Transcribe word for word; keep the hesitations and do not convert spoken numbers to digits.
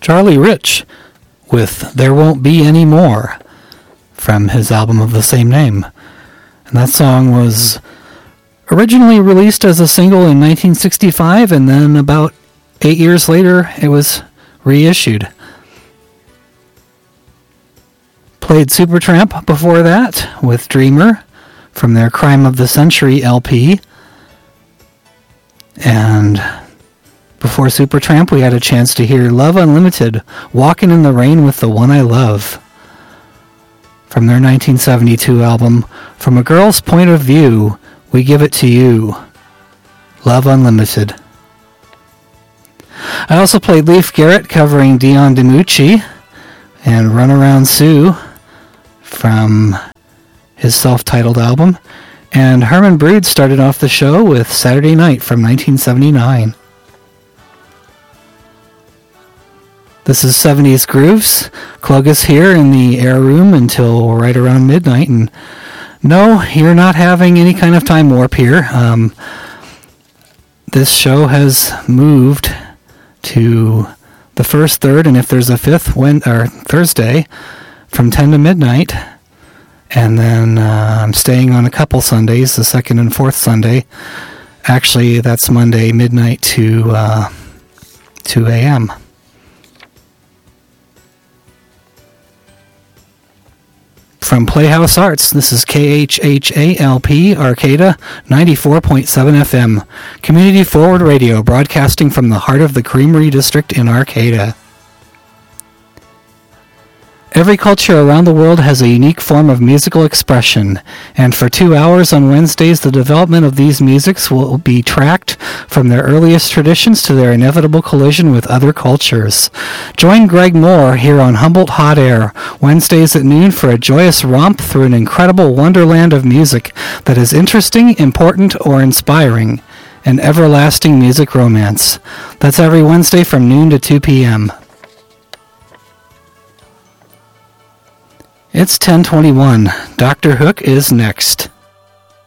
Charlie Rich with There Won't Be Any More from his album of the same name. And that song was originally released as a single in nineteen sixty-five, and then about eight years later it was reissued. Played Supertramp before that with Dreamer from their Crime of the Century L P. And before Supertramp, we had a chance to hear Love Unlimited, Walking in the Rain with the One I Love, from their nineteen seventy-two album, From a Girl's Point of View, We Give It to You, Love Unlimited. I also played Leif Garrett covering Dion DiMucci and Runaround Sue from his self-titled album, and Herman Brood started off the show with Saturday Night from nineteen seventy-nine. This is seventies Grooves. Clogus here in the air room until right around midnight. And no, you're not having any kind of time warp here. Um, this show has moved to the first, third, and if there's a fifth when, or Thursday, from ten to midnight. And then uh, I'm staying on a couple Sundays, the second and fourth Sunday. Actually, that's Monday midnight to uh, two a.m. From Playhouse Arts, this is K H H A L P, Arcata, ninety-four point seven F M. Community Forward Radio, broadcasting from the heart of the Creamery District in Arcata. Every culture around the world has a unique form of musical expression, and for two hours on Wednesdays, the development of these musics will be tracked from their earliest traditions to their inevitable collision with other cultures. Join Greg Moore here on Humboldt Hot Air, Wednesdays at noon for a joyous romp through an incredible wonderland of music that is interesting, important, or inspiring, an everlasting music romance. That's every Wednesday from noon to two p.m. It's ten twenty-one. Doctor Hook is next.